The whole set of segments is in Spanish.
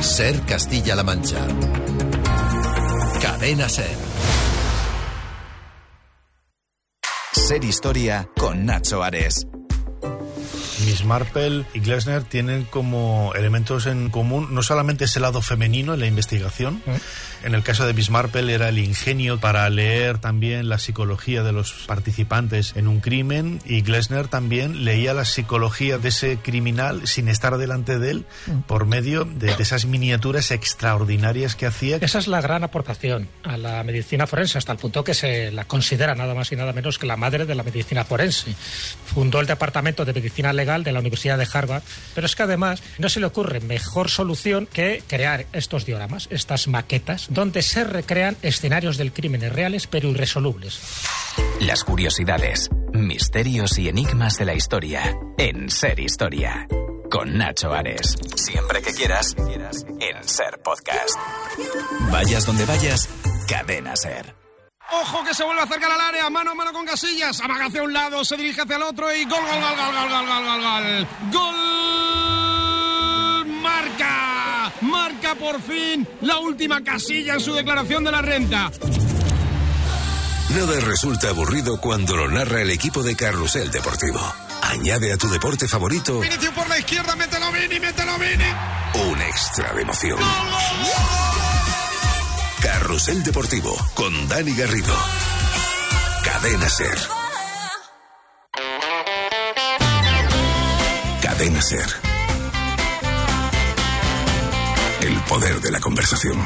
Ser Castilla-La Mancha. Cadena Ser. Ser Historia con Nacho Ares. Miss Marple y Glessner tienen como elementos en común no solamente ese lado femenino en la investigación. En el caso de Miss Marple era el ingenio para leer también la psicología de los participantes en un crimen, y Glessner también leía la psicología de ese criminal sin estar delante de él por medio de esas miniaturas extraordinarias que hacía. Esa es la gran aportación a la medicina forense, hasta el punto que se la considera nada más y nada menos que la madre de la medicina forense. Fundó el Departamento de Medicina Legal de la Universidad de Harvard, pero es que además no se le ocurre mejor solución que crear estos dioramas, estas maquetas, donde se recrean escenarios del crímenes reales pero irresolubles. Las curiosidades, misterios y enigmas de la historia en Ser Historia con Nacho Ares. Siempre que quieras en Ser Podcast. Vayas donde vayas, Cadena Ser. Ojo que se vuelve a acercar al área, mano a mano con Casillas, amaga hacia un lado, se dirige hacia el otro y gol, gol, gol, gol, gol, gol, gol, gol, gol. ¡Gol! Marca por fin la última Casilla en su declaración de la renta. Nada resulta aburrido cuando lo narra el equipo de Carrusel Deportivo. Añade a tu deporte favorito Vinicius por la izquierda, mételo Vini. un extra de emoción. ¡Gol, gol, gol! Carrusel Deportivo con Dani Garrido. Cadena Ser. Cadena Ser. El poder de la conversación.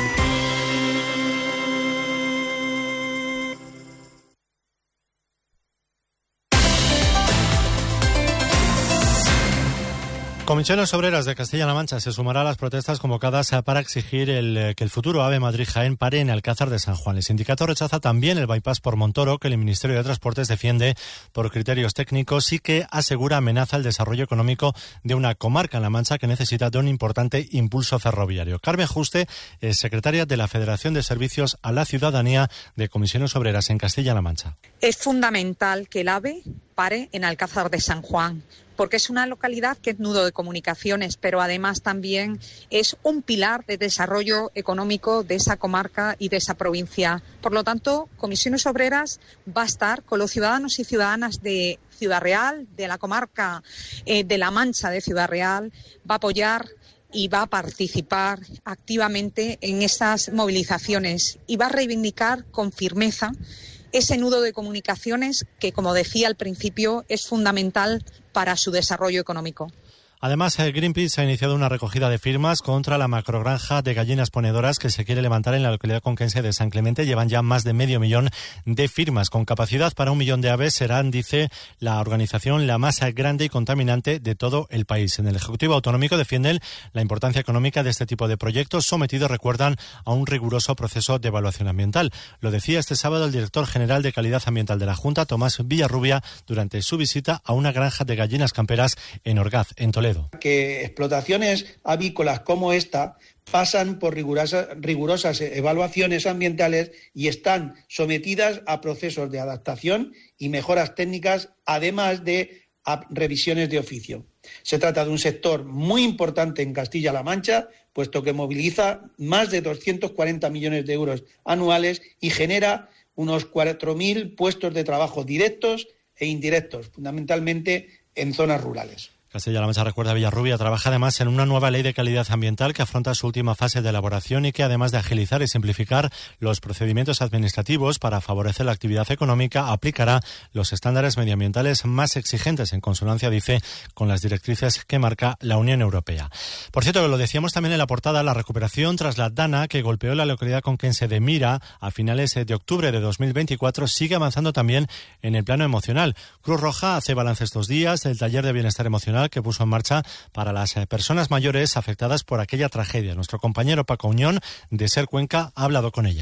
Comisiones Obreras de Castilla-La Mancha se sumará a las protestas convocadas para exigir que el futuro AVE Madrid-Jaén pare en Alcázar de San Juan. El sindicato rechaza también el bypass por Montoro, que el Ministerio de Transportes defiende por criterios técnicos y que asegura amenaza el desarrollo económico de una comarca en La Mancha que necesita de un importante impulso ferroviario. Carmen Juste es secretaria de la Federación de Servicios a la Ciudadanía de Comisiones Obreras en Castilla-La Mancha. Es fundamental que el AVE pare en Alcázar de San Juan, porque es una localidad que es nudo de comunicaciones, pero además también es un pilar de desarrollo económico de esa comarca y de esa provincia. Por lo tanto, Comisiones Obreras va a estar con los ciudadanos y ciudadanas de Ciudad Real, de la comarca de La Mancha de Ciudad Real, va a apoyar y va a participar activamente en esas movilizaciones y va a reivindicar con firmeza ese nudo de comunicaciones que, como decía al principio, es fundamental para su desarrollo económico. Además, Greenpeace ha iniciado una recogida de firmas contra la macrogranja de gallinas ponedoras que se quiere levantar en la localidad conquense de San Clemente. Llevan ya más de 500.000 de firmas. Con capacidad para 1 millón de aves, serán, dice la organización, la más grande y contaminante de todo el país. En el Ejecutivo Autonómico defienden la importancia económica de este tipo de proyectos, sometidos, recuerdan, a un riguroso proceso de evaluación ambiental. Lo decía este sábado el director general de Calidad Ambiental de la Junta, Tomás Villarrubia, durante su visita a una granja de gallinas camperas en Orgaz, en Toledo. Que explotaciones avícolas como esta pasan por rigurosas evaluaciones ambientales y están sometidas a procesos de adaptación y mejoras técnicas, además de revisiones de oficio. Se trata de un sector muy importante en Castilla-La Mancha, puesto que moviliza más de 240 millones de euros anuales y genera unos 4.000 puestos de trabajo directos e indirectos, fundamentalmente en zonas rurales. Castilla-La Mancha, recuerda, Villarrubia trabaja además en una nueva ley de calidad ambiental que afronta su última fase de elaboración y que, además de agilizar y simplificar los procedimientos administrativos para favorecer la actividad económica, aplicará los estándares medioambientales más exigentes, en consonancia, dice, con las directrices que marca la Unión Europea. Por cierto, lo decíamos también en la portada, la recuperación tras la dana que golpeó la localidad conquense de Mira a finales de octubre de 2024 sigue avanzando también en el plano emocional. Cruz Roja hace balance estos días del taller de bienestar emocional que puso en marcha para las personas mayores afectadas por aquella tragedia. Nuestro compañero Paco Uñón, de Ser Cuenca, ha hablado con ellas.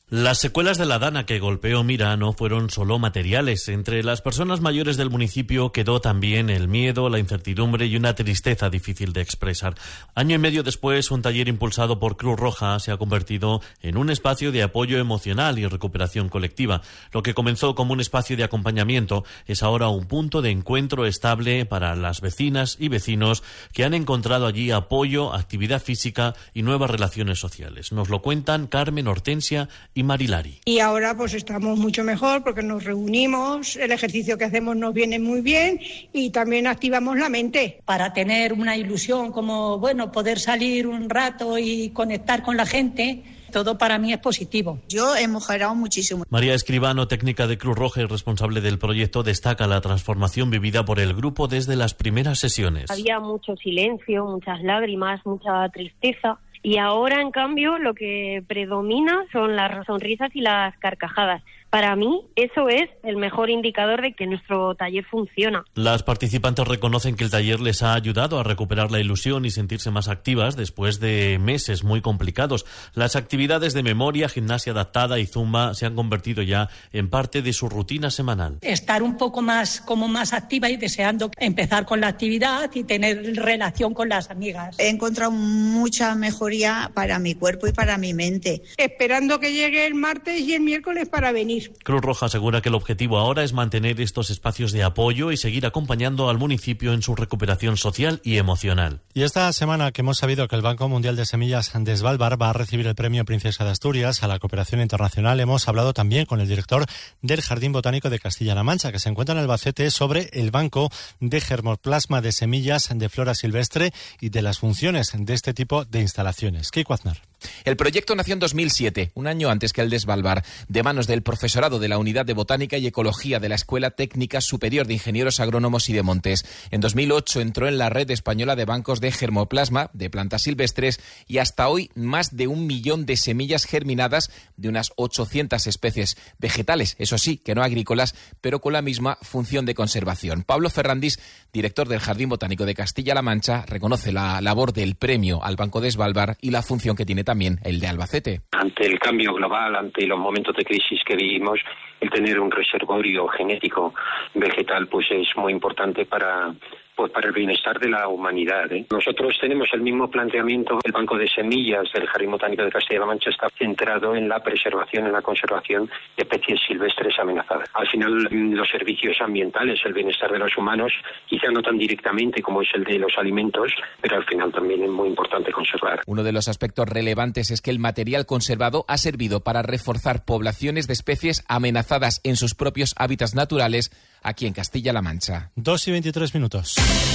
Las secuelas de la dana que golpeó Mira no fueron solo materiales. Entre las personas mayores del municipio quedó también el miedo, la incertidumbre y una tristeza difícil de expresar. Año y medio después, un taller impulsado por Cruz Roja se ha convertido en un espacio de apoyo emocional y recuperación colectiva. Lo que comenzó como un espacio de acompañamiento es ahora un punto de encuentro estable para las vecinas y vecinos que han encontrado allí apoyo, actividad física y nuevas relaciones sociales. Nos lo cuentan Carmen, Hortensia y Marilari. Y ahora pues estamos mucho mejor porque nos reunimos, el ejercicio que hacemos nos viene muy bien y también activamos la mente. Para tener una ilusión como, poder salir un rato y conectar con la gente, todo para mí es positivo. Yo he mejorado muchísimo. María Escribano, técnica de Cruz Roja y responsable del proyecto, destaca la transformación vivida por el grupo desde las primeras sesiones. Había mucho silencio, muchas lágrimas, mucha tristeza. Y ahora, en cambio, lo que predomina son las sonrisas y las carcajadas. Para mí, eso es el mejor indicador de que nuestro taller funciona. Las participantes reconocen que el taller les ha ayudado a recuperar la ilusión y sentirse más activas después de meses muy complicados. Las actividades de memoria, gimnasia adaptada y zumba se han convertido ya en parte de su rutina semanal. Estar un poco más activa y deseando empezar con la actividad y tener relación con las amigas. He encontrado mucha mejoría para mi cuerpo y para mi mente. Esperando que llegue el martes y el miércoles para venir. Cruz Roja asegura que el objetivo ahora es mantener estos espacios de apoyo y seguir acompañando al municipio en su recuperación social y emocional. Y esta semana que hemos sabido que el Banco Mundial de Semillas de Svalbard va a recibir el premio Princesa de Asturias a la cooperación internacional, hemos hablado también con el director del Jardín Botánico de Castilla-La Mancha, que se encuentra en Albacete, sobre el banco de germoplasma de semillas de flora silvestre y de las funciones de este tipo de instalaciones. Keiko Aznar. El proyecto nació en 2007, un año antes que el de Svalbard, de manos del profesorado de la Unidad de Botánica y Ecología de la Escuela Técnica Superior de Ingenieros Agrónomos y de Montes. En 2008 entró en la red española de bancos de germoplasma de plantas silvestres y hasta hoy más de 1 millón de semillas germinadas de unas 800 especies vegetales, eso sí, que no agrícolas, pero con la misma función de conservación. Pablo Ferrandis, director del Jardín Botánico de Castilla-La Mancha, reconoce la labor del premio al Banco de Svalbard y la función que tiene también el de Albacete. Ante el cambio global, ante los momentos de crisis que vivimos, el tener un reservorio genético vegetal pues es muy importante para el bienestar de la humanidad. Nosotros tenemos el mismo planteamiento. El Banco de Semillas del Jardín Botánico de Castilla-La Mancha está centrado en la preservación, en la conservación de especies silvestres amenazadas. Al final, los servicios ambientales, el bienestar de los humanos, quizá no tan directamente como es el de los alimentos, pero al final también es muy importante conservar. Uno de los aspectos relevantes es que el material conservado ha servido para reforzar poblaciones de especies amenazadas en sus propios hábitats naturales aquí en Castilla-La Mancha. 2:23.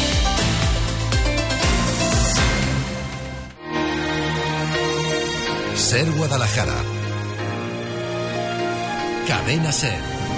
Ser Guadalajara. Cadena Ser.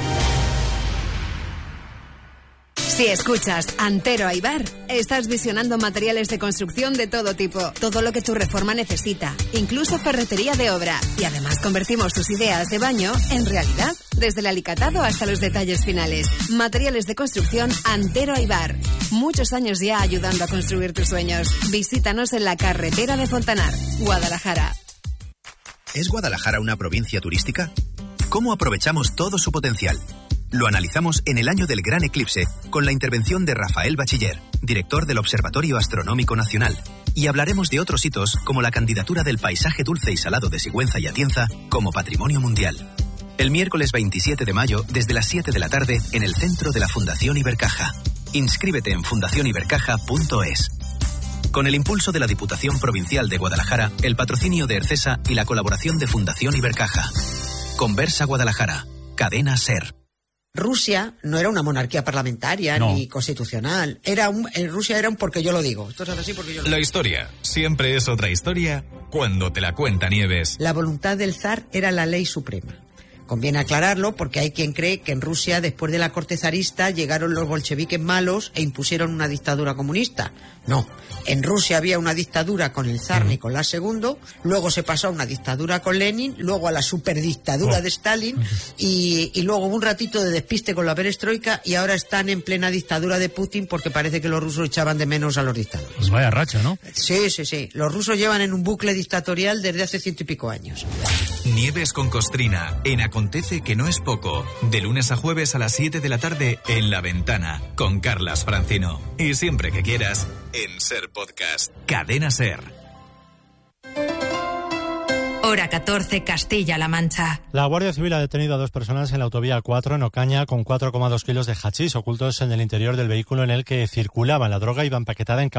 Si escuchas Antero Aybar, estás visionando materiales de construcción de todo tipo, todo lo que tu reforma necesita, incluso ferretería de obra. Y además convertimos tus ideas de baño en realidad, desde el alicatado hasta los detalles finales. Materiales de construcción Antero Aybar. Muchos años ya ayudando a construir tus sueños. Visítanos en la carretera de Fontanar, Guadalajara. ¿Es Guadalajara una provincia turística? ¿Cómo aprovechamos todo su potencial? Lo analizamos en el año del Gran Eclipse, con la intervención de Rafael Bachiller, director del Observatorio Astronómico Nacional. Y hablaremos de otros hitos, como la candidatura del paisaje dulce y salado de Sigüenza y Atienza como Patrimonio Mundial. El miércoles 27 de mayo, desde las 7 de la tarde, en el centro de la Fundación Ibercaja. Inscríbete en fundacionibercaja.es. Con el impulso de la Diputación Provincial de Guadalajara, el patrocinio de Ercesa y la colaboración de Fundación Ibercaja. Conversa Guadalajara. Cadena Ser. Rusia no era una monarquía parlamentaria ni constitucional. Rusia era un porque yo lo digo. Esto es así porque yo lo digo. La historia siempre es otra historia cuando te la cuenta Nieves. La voluntad del zar era la ley suprema. Conviene aclararlo porque hay quien cree que en Rusia, después de la corte zarista, llegaron los bolcheviques malos e impusieron una dictadura comunista. No, en Rusia había una dictadura con el zar Nicolás II, luego se pasó a una dictadura con Lenin, luego a la superdictadura de Stalin y luego hubo un ratito de despiste con la perestroika y ahora están en plena dictadura de Putin porque parece que los rusos echaban de menos a los dictadores. Pues vaya racha, ¿no? Sí. Los rusos llevan en un bucle dictatorial desde hace 100 y pico años. Nieves con Costrina, en Acontece que no es poco. De lunes a jueves a las 7 de la tarde en La Ventana, con Carlas Francino. Y siempre que quieras, en Ser Podcast. Cadena Ser. Hora 14, Castilla-La Mancha. La Guardia Civil ha detenido a 2 personas en la autovía 4 en Ocaña con 4,2 kilos de hachís ocultos en el interior del vehículo en el que circulaban. La droga iba empaquetada en